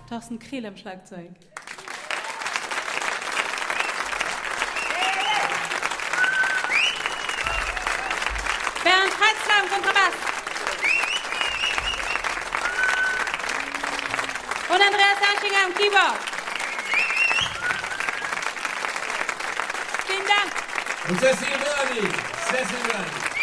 Thorsten Krehl am Schlagzeug. Bernd Heitzler am Kontrabass. Und Andreas Anschinger am Keyboard. Vielen Dank. Und Cecil Mörni.